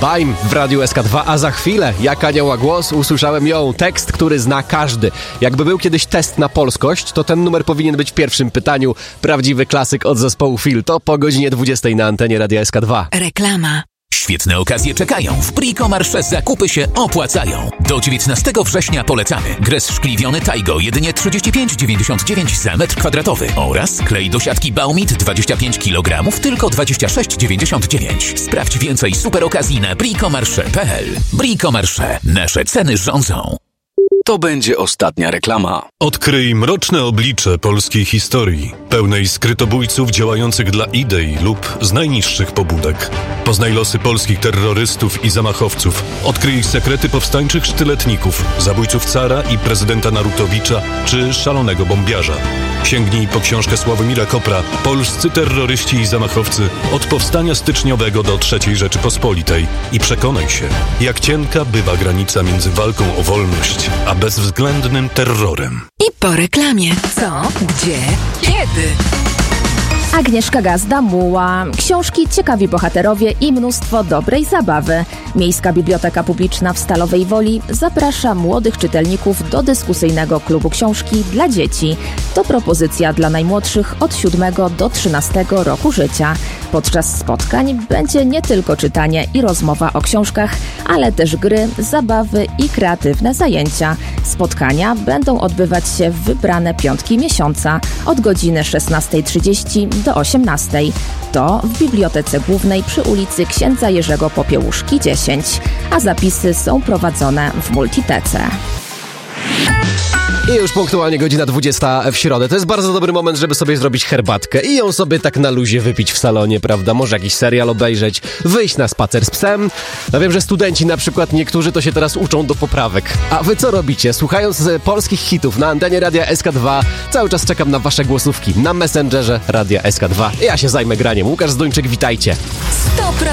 Baim w Radiu SK2, a za chwilę jak anioła głos usłyszałem ją. Tekst, który zna każdy. Jakby był kiedyś test na polskość, to ten numer powinien być w pierwszym pytaniu. Prawdziwy klasyk od zespołu Feel. To po godzinie 20 na antenie Radia SK2. Reklama. Świetne okazje czekają. W Bricomarché zakupy się opłacają. Do 19 września polecamy. Gres szkliwiony Taigo jedynie 35,99 za metr kwadratowy oraz klej do siatki Baumit 25 kg tylko 26,99. Sprawdź więcej super okazji na bricomarché.pl. Bricomarché. Nasze ceny rządzą. To będzie ostatnia reklama. Odkryj mroczne oblicze polskiej historii, pełnej skrytobójców działających dla idei lub z najniższych pobudek. Poznaj losy polskich terrorystów i zamachowców. Odkryj sekrety powstańczych sztyletników, zabójców cara i prezydenta Narutowicza czy szalonego bombiarza. Sięgnij po książkę Sławomira Kopra Polscy terroryści i zamachowcy od powstania styczniowego do III Rzeczypospolitej i przekonaj się, jak cienka bywa granica między walką o wolność a bezwzględnym terrorem. I po reklamie. Co? Gdzie? Kiedy? Agnieszka Gazda, Muła, książki, ciekawi bohaterowie i mnóstwo dobrej zabawy. Miejska Biblioteka Publiczna w Stalowej Woli zaprasza młodych czytelników do dyskusyjnego klubu książki dla dzieci. To propozycja dla najmłodszych od 7 do 13 roku życia. Podczas spotkań będzie nie tylko czytanie i rozmowa o książkach, ale też gry, zabawy i kreatywne zajęcia. Spotkania będą odbywać się w wybrane piątki miesiąca od godziny 16:30 do 18:00. To w Bibliotece Głównej przy ulicy Księdza Jerzego Popiełuszki 10, a zapisy są prowadzone w Multitece. I już punktualnie godzina 20 w środę. To jest bardzo dobry moment, żeby sobie zrobić herbatkę i ją sobie tak na luzie wypić w salonie, prawda? Może jakiś serial obejrzeć, wyjść na spacer z psem. Ja wiem, że studenci na przykład niektórzy to się teraz uczą do poprawek. A wy co robicie? Słuchając polskich hitów na antenie Radia SK2, cały czas czekam na wasze głosówki na Messengerze Radia SK2. Ja się zajmę graniem. Łukasz Zduńczyk, witajcie. 100%